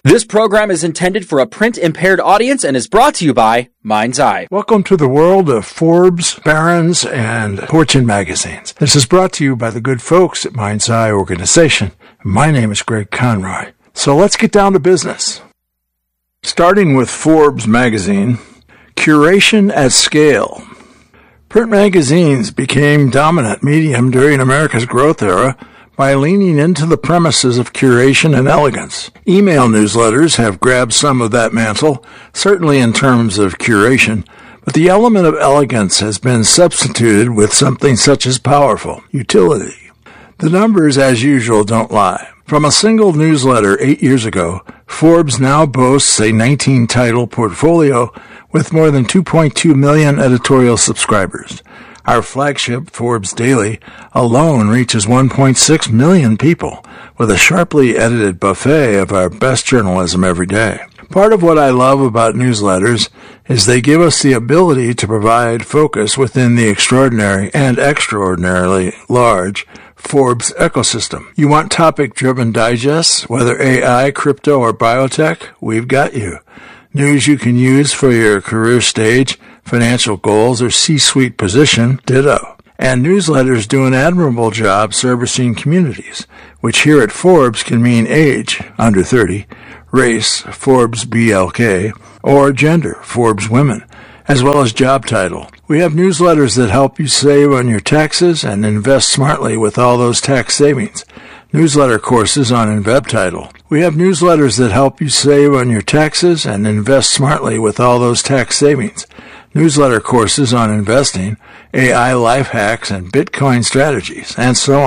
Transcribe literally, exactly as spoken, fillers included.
This program is intended for a print-impaired audience and is brought to you by Mind's Eye. Welcome to the world of Forbes, Barron's, and Fortune magazines. This is brought to you by the good folks at Mind's Eye Organization. My name is Greg Conroy. So let's get down to business. Starting with Forbes magazine, curation at scale. Print magazines became dominant medium during America's growth era by leaning into the premises of curation and elegance. Email newsletters have grabbed some of that mantle, certainly in terms of curation, but the element of elegance has been substituted with something such as powerful utility. The numbers, as usual, don't lie. From a single newsletter eight years ago, Forbes now boasts a nineteen-title portfolio with more than two point two million editorial subscribers. Our flagship, Forbes Daily, alone reaches one point six million people, with a sharply edited buffet of our best journalism every day. Part of what I love about newsletters is they give us the ability to provide focus within the extraordinary and extraordinarily large Forbes ecosystem. You want topic-driven digests, whether A I, crypto, or biotech? We've got you. News you can use for your career stage, financial goals, or C-suite position? Ditto. And newsletters do an admirable job servicing communities, which here at Forbes can mean age, under thirty, race, Forbes B L K, or gender, Forbes women, as well as job title. We have newsletters that help you save on your taxes and invest smartly with all those tax savings. Newsletter courses on InvebTitle. We have newsletters that help you save on your taxes and invest smartly with all those tax savings. Newsletter courses on investing, A I life hacks, and Bitcoin strategies, and so on.